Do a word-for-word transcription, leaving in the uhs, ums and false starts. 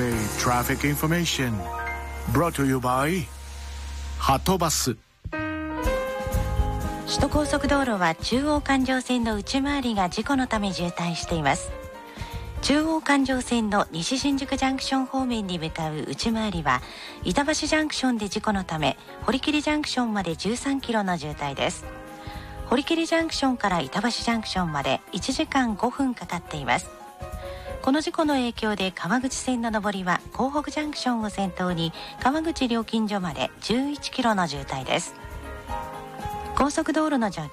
Highway Traffic Information brought to you by はとバス。 首都高速道路は中央環状線の内回りが事故のため渋滞しています。中央環状線の西新宿ジャンクション方面に向かう内回りは板橋ジャンクションで事故のため堀切ジャンクションまでじゅうさんキロの渋滞です。堀切ジャンクションから板橋ジャンクションまでいちじかんごふんかかっています。この事故の影響で川口線の上りは港北ジャンクションを先頭に川口料金所までじゅういちキロの渋滞です。高速道路の状況